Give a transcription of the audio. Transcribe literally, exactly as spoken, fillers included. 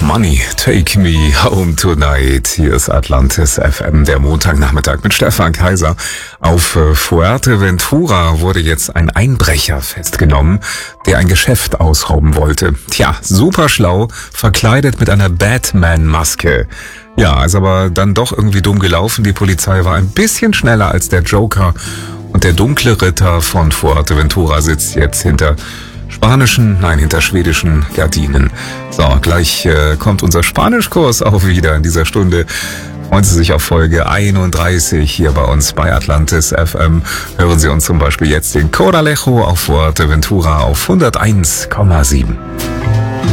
Money, take me home tonight. Hier ist Atlantis F M, der Montagnachmittag mit Stefan Kaiser. Auf Fuerteventura wurde jetzt ein Einbrecher festgenommen, der ein Geschäft ausrauben wollte. Tja, super schlau, verkleidet mit einer Batman-Maske. Ja, ist aber dann doch irgendwie dumm gelaufen. Die Polizei war ein bisschen schneller als der Joker und der dunkle Ritter von Fuerteventura sitzt jetzt hinter spanischen, nein, hinter schwedischen Gardinen. So, gleich äh, kommt unser Spanischkurs auch wieder in dieser Stunde. Freuen Sie sich auf Folge einunddreißig hier bei uns bei Atlantis F M. Hören Sie uns zum Beispiel jetzt den Coralejo auf Fuerteventura auf hunderteins Komma sieben.